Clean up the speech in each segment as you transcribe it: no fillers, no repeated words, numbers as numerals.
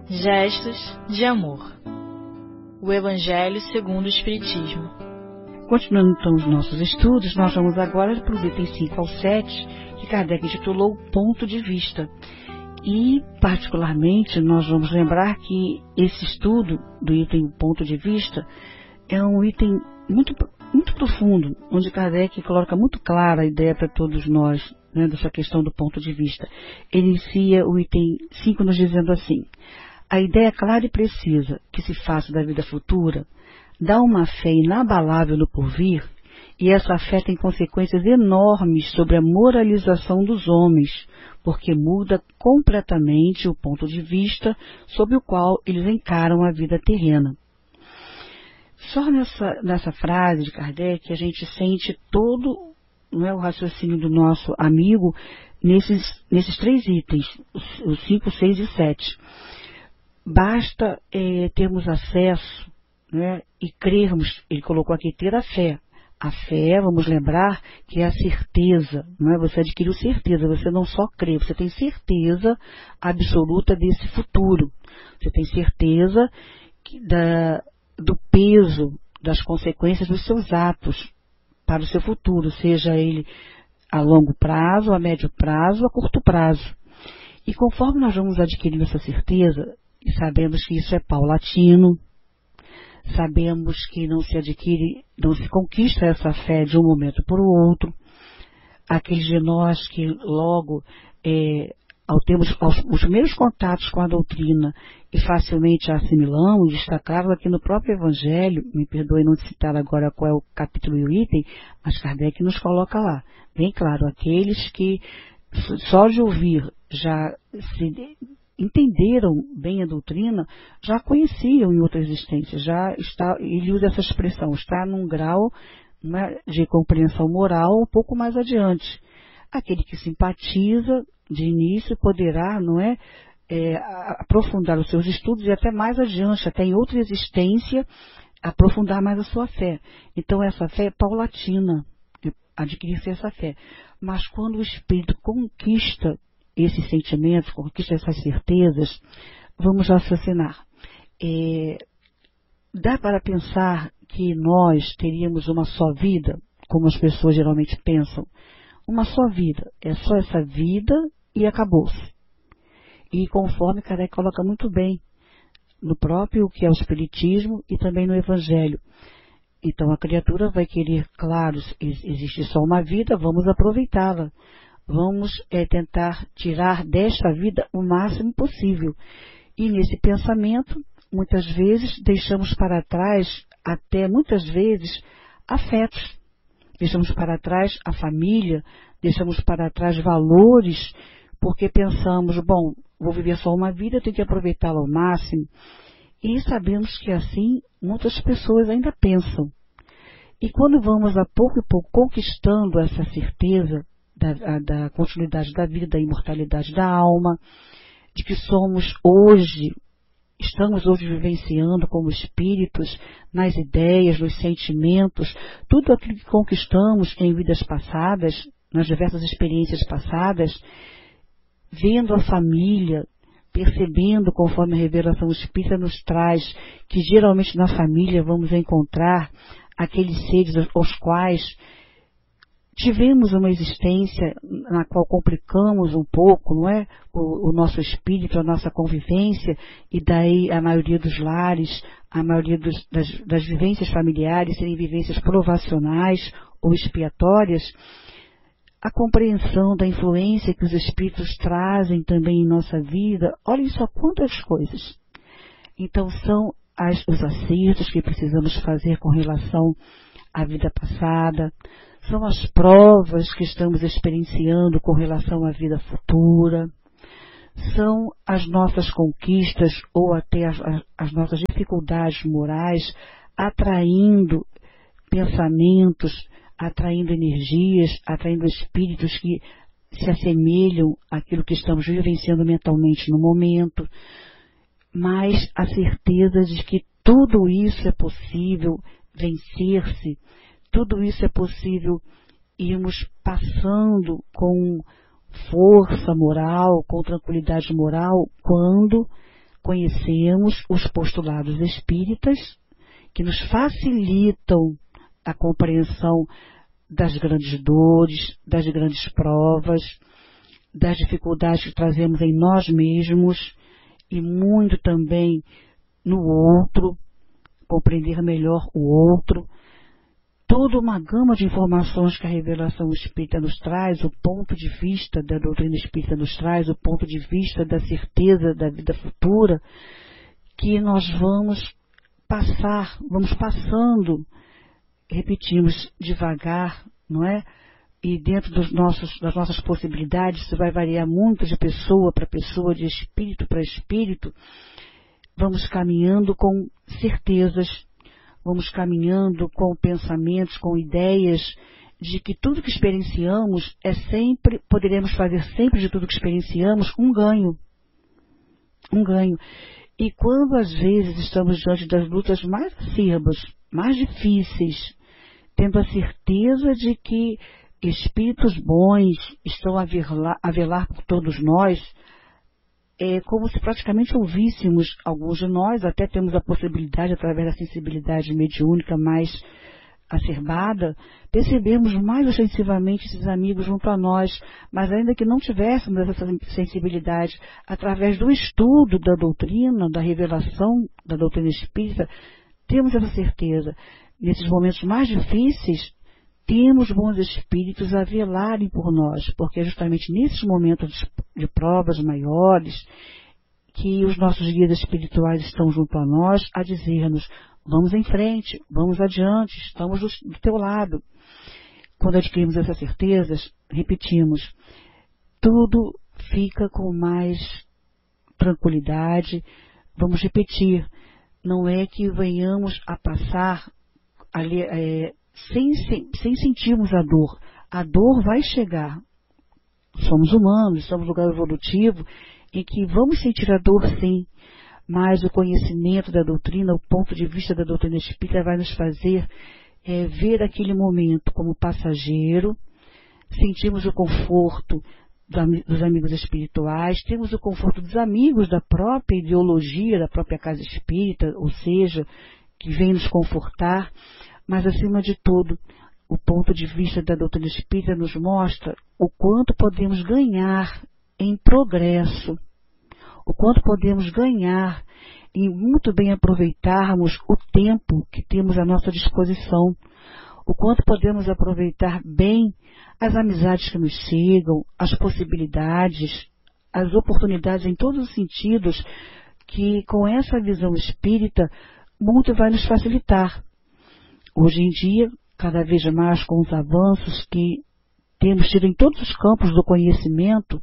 Gestos de amor. O Evangelho segundo o Espiritismo. Continuando então os nossos estudos, nós vamos agora para os itens 5 ao 7, que Kardec intitulou Ponto de Vista. E, particularmente, nós vamos lembrar que esse estudo do item Ponto de Vista é um item muito profundo, onde Kardec coloca muito clara a ideia para todos nós, né, dessa questão do ponto de vista. Ele inicia o item 5 nos dizendo assim: a ideia clara e precisa que se faça da vida futura dá uma fé inabalável no porvir, e essa fé tem consequências enormes sobre a moralização dos homens, porque muda completamente o ponto de vista sob o qual eles encaram a vida terrena. Só nessa frase de Kardec a gente sente todo, não é, o raciocínio do nosso amigo nesses três itens, os 5, 6 e 7. Basta termos acesso, né, e crermos, ele colocou aqui, ter a fé. A fé, vamos lembrar, que é a certeza, não é? Você adquiriu certeza, você não só crê, você tem certeza absoluta desse futuro. Você tem certeza do peso, das consequências dos seus atos para o seu futuro, seja ele a longo prazo, a médio prazo, a curto prazo. E conforme nós vamos adquirindo essa certeza, e sabemos que isso é paulatino, sabemos que não se adquire, não se conquista essa fé de um momento para o outro. Aqueles de nós que logo, ao termos os primeiros contatos com a doutrina e facilmente a assimilamos, está claro aqui no próprio Evangelho, me perdoe não citar agora qual é o capítulo e o item, mas Kardec nos coloca lá, bem claro, aqueles que só de ouvir já se entenderam bem a doutrina, já conheciam em outra existência, ele usa essa expressão, está num grau, né, de compreensão moral um pouco mais adiante. Aquele que simpatiza de início poderá, não é, aprofundar os seus estudos e até mais adiante, até em outra existência, aprofundar mais a sua fé. Então essa fé é paulatina, adquirir-se essa fé. Mas quando o espírito conquista esses sentimentos, conquista essas certezas, vamos raciocinar. Dá para pensar que nós teríamos uma só vida, como as pessoas geralmente pensam? Uma só vida, é só essa vida e acabou-se. E conforme Kardec coloca muito bem, no próprio que é o Espiritismo e também no Evangelho. Então a criatura vai querer, claro, existe só uma vida, vamos aproveitá-la. Vamos tentar tirar desta vida o máximo possível. E nesse pensamento, muitas vezes, deixamos para trás, até muitas vezes, afetos. Deixamos para trás a família, deixamos para trás valores, porque pensamos, bom, vou viver só uma vida, tenho que aproveitá-la ao máximo. E sabemos que assim muitas pessoas ainda pensam. E quando vamos a pouco e pouco conquistando essa certeza da continuidade da vida, da imortalidade da alma, de que estamos hoje vivenciando como espíritos, nas ideias, nos sentimentos, tudo aquilo que conquistamos em vidas passadas, nas diversas experiências passadas, vendo a família, percebendo conforme a revelação espírita nos traz, que geralmente na família vamos encontrar aqueles seres aos quais tivemos uma existência na qual complicamos um pouco, não é? O nosso espírito, a nossa convivência, e daí a maioria dos lares, a maioria das vivências familiares serem vivências provacionais ou expiatórias, a compreensão da influência que os espíritos trazem também em nossa vida, olhem só quantas coisas. Então são os acertos que precisamos fazer com relação à vida passada, são as provas que estamos experienciando com relação à vida futura, são as nossas conquistas ou até as nossas dificuldades morais, atraindo pensamentos, atraindo energias, atraindo espíritos que se assemelham àquilo que estamos vivenciando mentalmente no momento, mas a certeza de que tudo isso é possível vencer-se, tudo isso é possível irmos passando com força moral, com tranquilidade moral, quando conhecemos os postulados espíritas, que nos facilitam a compreensão das grandes dores, das grandes provas, das dificuldades que trazemos em nós mesmos e muito também no outro, compreender melhor o outro. Toda uma gama de informações que a revelação espírita nos traz, o ponto de vista da doutrina espírita nos traz, o ponto de vista da certeza da vida futura, que nós vamos passando, repetimos, devagar, não é? E dentro das nossas possibilidades, isso vai variar muito de pessoa para pessoa, de espírito para espírito. Vamos caminhando com certezas, vamos caminhando com pensamentos, com ideias de que tudo que experienciamos poderemos fazer sempre de tudo que experienciamos um ganho. Um ganho. E quando às vezes estamos diante das lutas mais acerbas, mais difíceis, tendo a certeza de que espíritos bons estão a velar por todos nós, é como se praticamente ouvíssemos alguns de nós, até temos a possibilidade, através da sensibilidade mediúnica mais acerbada, percebemos mais ostensivamente esses amigos junto a nós, mas ainda que não tivéssemos essa sensibilidade, através do estudo da doutrina, da revelação da doutrina espírita, temos essa certeza. Nesses momentos mais difíceis, temos bons espíritos a velarem por nós, porque é justamente nesses momentos de provas maiores que os nossos guias espirituais estão junto a nós a dizer-nos: vamos em frente, vamos adiante, estamos do teu lado. Quando adquirimos essas certezas, repetimos, tudo fica com mais tranquilidade. Vamos repetir, não é que venhamos a passar sem sentirmos a dor. A dor vai chegar. Somos humanos, estamos em lugar evolutivo em que vamos sentir a dor sim, mas o conhecimento da doutrina, o ponto de vista da doutrina espírita vai nos fazer ver aquele momento como passageiro, sentimos o conforto dos amigos espirituais, temos o conforto dos amigos da própria ideologia, da própria casa espírita, ou seja, que vem nos confortar, mas acima de tudo, o ponto de vista da doutrina espírita nos mostra o quanto podemos ganhar em progresso, o quanto podemos ganhar em muito bem aproveitarmos o tempo que temos à nossa disposição, o quanto podemos aproveitar bem as amizades que nos chegam, as possibilidades, as oportunidades em todos os sentidos, que com essa visão espírita muito vai nos facilitar. Hoje em dia, cada vez mais com os avanços que temos tido em todos os campos do conhecimento,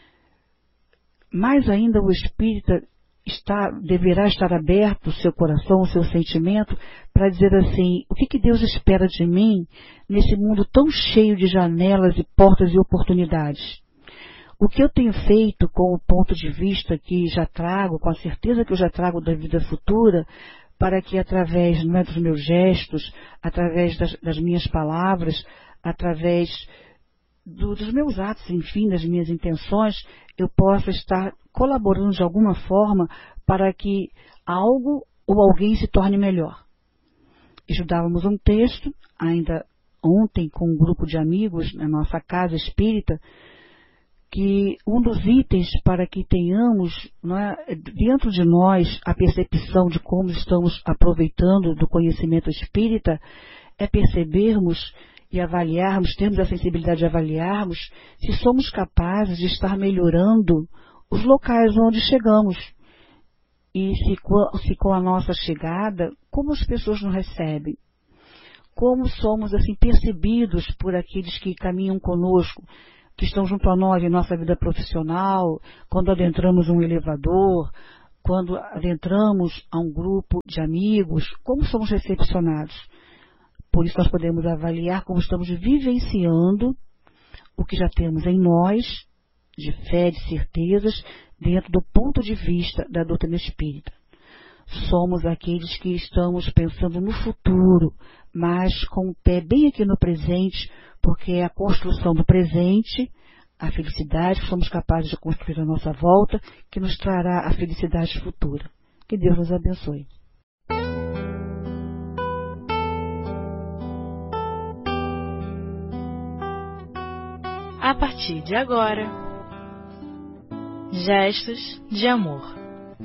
mais ainda o espírita deverá estar aberto, o seu coração, o seu sentimento, para dizer assim: o que Deus espera de mim nesse mundo tão cheio de janelas e portas e oportunidades? O que eu tenho feito com o ponto de vista que já trago, com a certeza que eu já trago da vida futura, para que através dos meus gestos, através das minhas palavras, através dos meus atos, enfim, das minhas intenções, eu possa estar colaborando de alguma forma para que algo ou alguém se torne melhor. Estudávamos um texto, ainda ontem, com um grupo de amigos na nossa casa espírita, que um dos itens para que tenhamos dentro de nós a percepção de como estamos aproveitando do conhecimento espírita é percebermos e avaliarmos, termos a sensibilidade de avaliarmos se somos capazes de estar melhorando os locais onde chegamos. E se com a nossa chegada, como as pessoas nos recebem? Como somos assim percebidos por aqueles que caminham conosco, que estão junto a nós em nossa vida profissional, quando adentramos um elevador, quando adentramos a um grupo de amigos, como somos recepcionados? Por isso nós podemos avaliar como estamos vivenciando o que já temos em nós, de fé, de certezas, dentro do ponto de vista da doutrina espírita. Somos aqueles que estamos pensando no futuro, mas com o pé bem aqui no presente, porque é a construção do presente, a felicidade, somos capazes de construir a nossa volta, que nos trará a felicidade futura. Que Deus nos abençoe. A partir de agora, gestos de amor.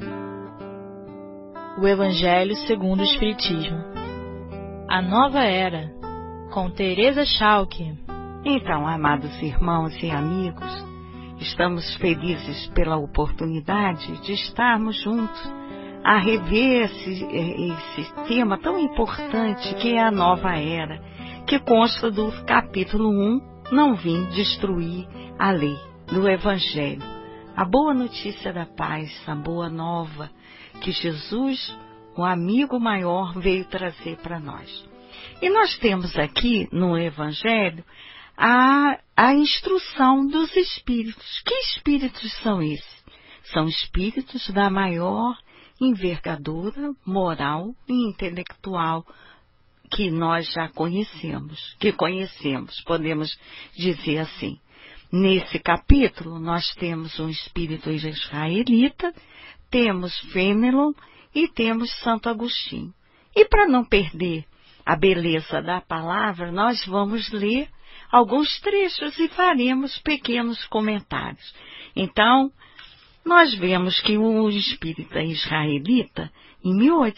O Evangelho segundo o Espiritismo. A Nova Era, com Teresa Schalke. Então, amados irmãos e amigos, estamos felizes pela oportunidade de estarmos juntos a rever esse tema tão importante que é a Nova Era, que consta do capítulo 1, Não vim destruir a lei, do Evangelho. A boa notícia da paz, a boa nova que Jesus, o amigo maior, veio trazer para nós. E nós temos aqui no Evangelho a instrução dos espíritos. Que espíritos são esses? São espíritos da maior envergadura moral e intelectual que nós já conhecemos, podemos dizer assim. Nesse capítulo, nós temos um espírito israelita, temos Fênelon e temos Santo Agostinho. E para não perder a beleza da palavra, nós vamos ler alguns trechos e faremos pequenos comentários. Então, nós vemos que o espírita israelita, em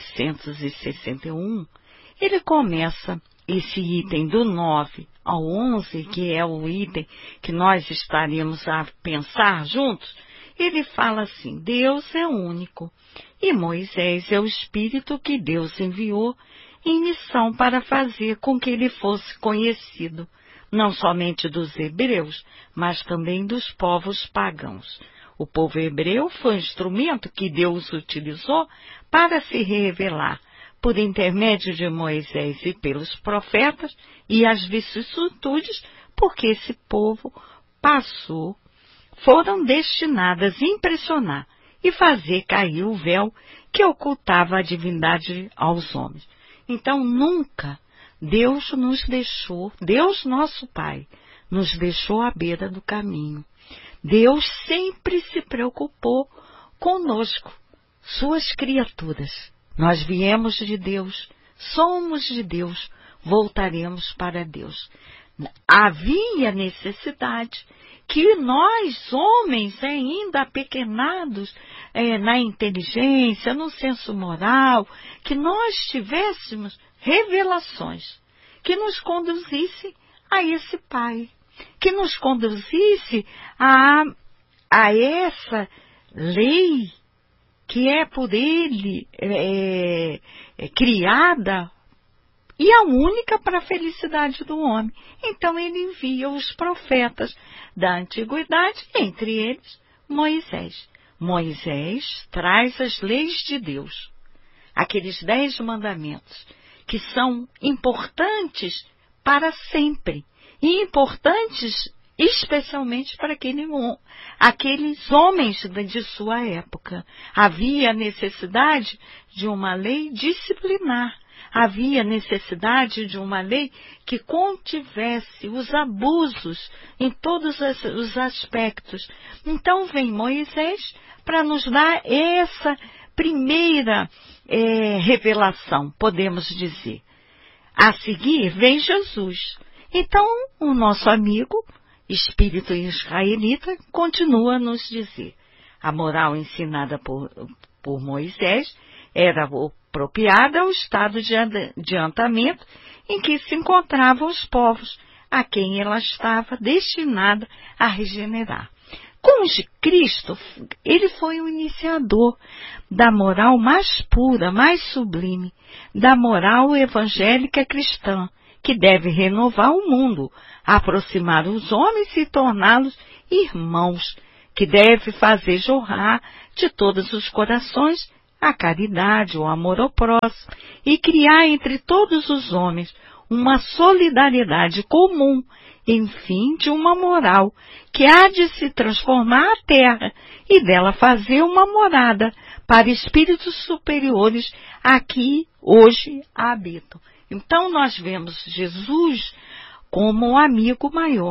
1861, ele começa esse item do 9 ao 11, que é o item que nós estaremos a pensar juntos. Ele fala assim: Deus é único e Moisés é o Espírito que Deus enviou em missão para fazer com que ele fosse conhecido, não somente dos hebreus, mas também dos povos pagãos. O povo hebreu foi um instrumento que Deus utilizou para se revelar, por intermédio de Moisés e pelos profetas, e as vicissitudes, porque esse povo foram destinadas a impressionar e fazer cair o véu que ocultava a divindade aos homens. Então, nunca Deus nos deixou, Deus nosso Pai, nos deixou à beira do caminho. Deus sempre se preocupou conosco, suas criaturas. Nós viemos de Deus, somos de Deus, voltaremos para Deus. Havia necessidade que nós, homens, ainda apequenados na inteligência, no senso moral, que nós tivéssemos revelações que nos conduzissem a esse Pai, que nos conduzisse a essa lei que é por ele criada e a única para a felicidade do homem. Então ele envia os profetas da antiguidade, entre eles Moisés. Moisés traz as leis de Deus, aqueles 10 mandamentos, que são importantes para sempre, e importantes especialmente para aqueles homens de sua época. Havia necessidade de uma lei disciplinar, havia necessidade de uma lei que contivesse os abusos em todos os aspectos. Então vem Moisés para nos dar essa primeira revelação, podemos dizer. A seguir vem Jesus. Então o nosso amigo espírito israelita continua a nos dizer: a moral ensinada por Moisés era apropriada ao estado de adiantamento em que se encontravam os povos, a quem ela estava destinada a regenerar. Com Cristo, ele foi o iniciador da moral mais pura, mais sublime, da moral evangélica cristã, que deve renovar o mundo, aproximar os homens e torná-los irmãos, que deve fazer jorrar de todos os corações a caridade, o amor ao próximo, e criar entre todos os homens uma solidariedade comum, enfim, de uma moral que há de se transformar a terra e dela fazer uma morada para espíritos superiores aqui hoje habitam. Então nós vemos Jesus como um amigo maior.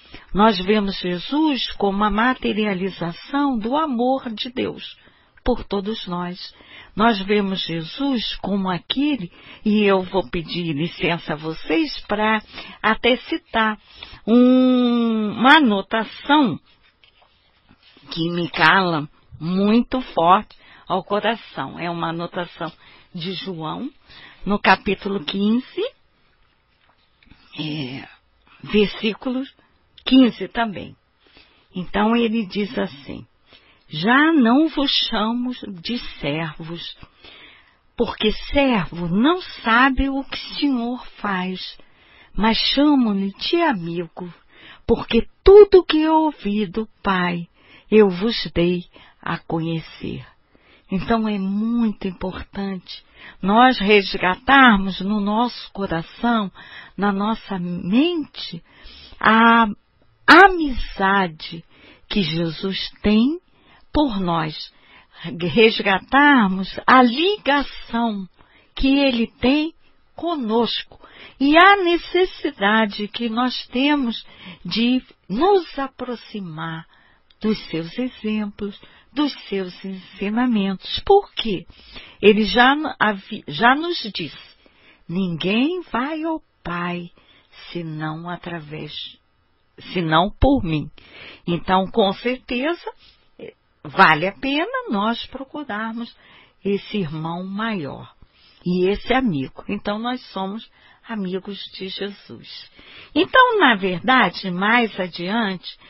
Nós vemos Jesus como a materialização do amor de Deus por todos nós. Nós vemos Jesus como aquele, e eu vou pedir licença a vocês para até citar uma anotação que me cala muito forte ao coração. É uma anotação de João, no capítulo 15, versículo 15 também. Então ele diz assim: já não vos chamo de servos, porque servo não sabe o que o Senhor faz, mas chamo-lhe de amigo, porque tudo que eu ouvi do Pai eu vos dei a conhecer. Então é muito importante nós resgatarmos no nosso coração, na nossa mente, a amizade que Jesus tem por nós, resgatarmos a ligação que Ele tem conosco e a necessidade que nós temos de nos aproximar dos seus exemplos, dos seus ensinamentos. Por quê? Ele já nos disse: ninguém vai ao Pai senão por mim. Então, com certeza, vale a pena nós procurarmos esse irmão maior e esse amigo. Então, nós somos amigos de Jesus. Então, na verdade, mais adiante,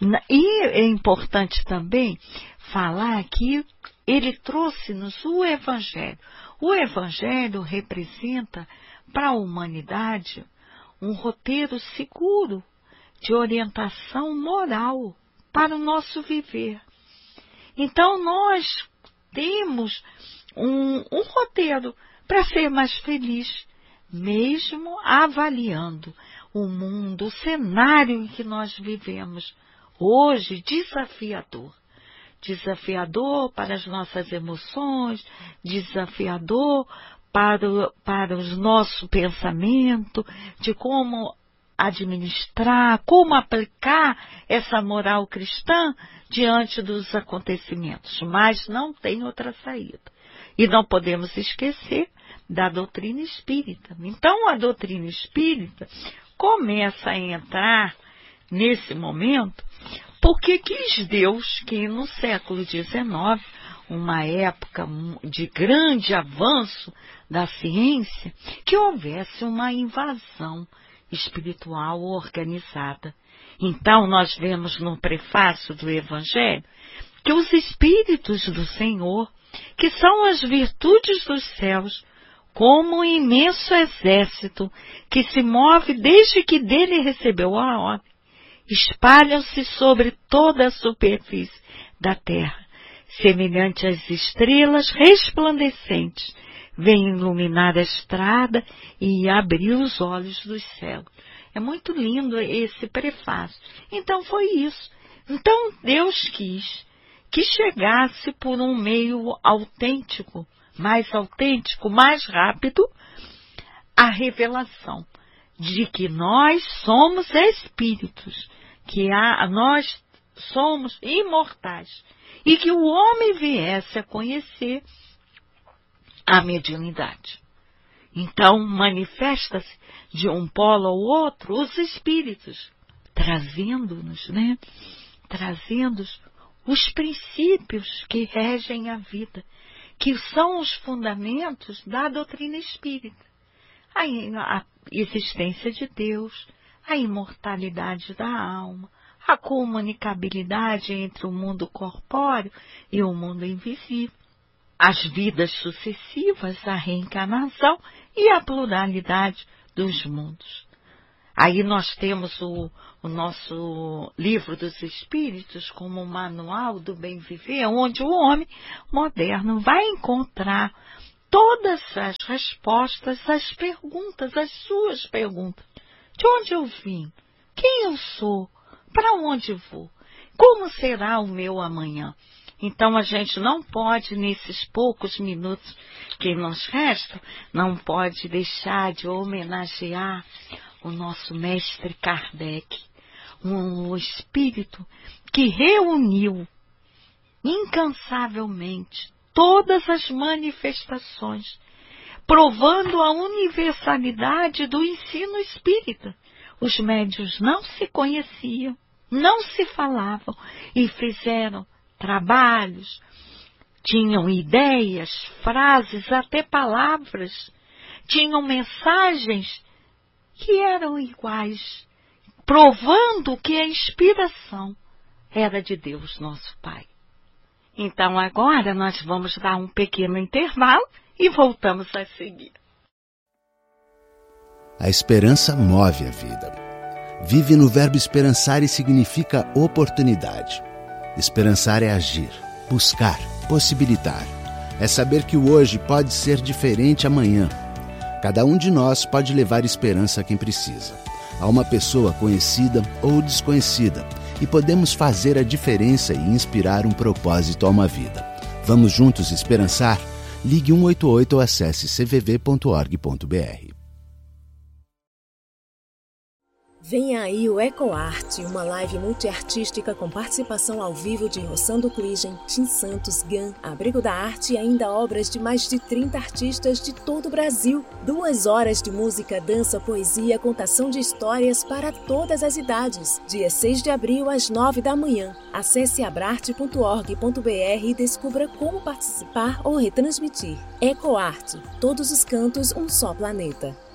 e é importante também falar que ele trouxe-nos o Evangelho. O Evangelho representa para a humanidade um roteiro seguro de orientação moral para o nosso viver. Então, nós temos um roteiro para ser mais feliz, mesmo avaliando o mundo, o cenário em que nós vivemos hoje, desafiador. Desafiador para as nossas emoções, desafiador para o nosso pensamento, de como administrar, como aplicar essa moral cristã diante dos acontecimentos. Mas não tem outra saída. E não podemos esquecer da doutrina espírita. Então, a doutrina espírita começa a entrar nesse momento porque quis Deus que no século XIX, uma época de grande avanço da ciência, que houvesse uma invasão espiritual organizada. Então, nós vemos no prefácio do Evangelho que os Espíritos do Senhor, que são as virtudes dos céus, como um imenso exército que se move desde que dele recebeu a ordem, espalham-se sobre toda a superfície da terra, semelhante às estrelas resplandecentes, vem iluminar a estrada e abrir os olhos dos cegos. É muito lindo esse prefácio. Então foi isso. Então Deus quis que chegasse por um meio autêntico, mais rápido, a revelação de que nós somos espíritos, que nós somos imortais, e que o homem viesse a conhecer a mediunidade. Então, manifesta-se de um polo ao outro os espíritos, trazendo-nos, trazendo os princípios que regem a vida, que são os fundamentos da doutrina espírita. A existência de Deus, a imortalidade da alma, a comunicabilidade entre o mundo corpóreo e o mundo invisível, as vidas sucessivas, a reencarnação e a pluralidade dos mundos. Aí nós temos o nosso livro dos Espíritos como um manual do bem viver, onde o homem moderno vai encontrar todas as respostas às perguntas, às suas perguntas. De onde eu vim? Quem eu sou? Para onde vou? Como será o meu amanhã? Então a gente não pode, nesses poucos minutos que nos restam, não pode deixar de homenagear o nosso mestre Kardec, um espírito que reuniu incansavelmente todas as manifestações, provando a universalidade do ensino espírita. Os médiuns não se conheciam, não se falavam e fizeram trabalhos, tinham ideias, frases, até palavras, tinham mensagens que eram iguais, provando que a inspiração era de Deus, nosso Pai. Então agora nós vamos dar um pequeno intervalo e voltamos a seguir. A esperança move a vida. Vive no verbo esperançar e significa oportunidade. Esperançar é agir, buscar, possibilitar. É saber que o hoje pode ser diferente amanhã. Cada um de nós pode levar esperança a quem precisa, a uma pessoa conhecida ou desconhecida, e podemos fazer a diferença e inspirar um propósito a uma vida. Vamos juntos esperançar? Ligue 188 ou acesse cvv.org.br. Venha aí o EcoArte, uma live multiartística com participação ao vivo de Rossando Cligem, Tim Santos, GAN, Abrigo da Arte e ainda obras de mais de 30 artistas de todo o Brasil. 2 horas de música, dança, poesia, contação de histórias para todas as idades. Dia 6 de abril, às 9 da manhã. Acesse abrarte.org.br e descubra como participar ou retransmitir. EcoArte, todos os cantos, um só planeta.